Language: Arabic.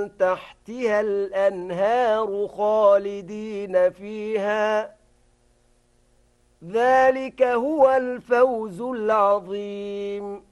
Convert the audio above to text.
تحتها الأنهار خالدين فيها ذلك هو الفوز العظيم